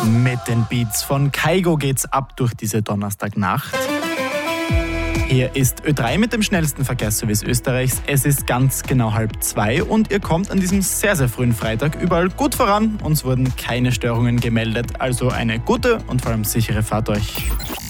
Mit den Beats von Kygo geht's ab durch diese Donnerstagnacht. Hier ist Ö3 mit dem schnellsten Verkehrsservice Österreichs. Es ist ganz genau 1:30 und ihr kommt an diesem sehr, sehr frühen Freitag überall gut voran. Uns wurden keine Störungen gemeldet, also eine gute und vor allem sichere Fahrt euch.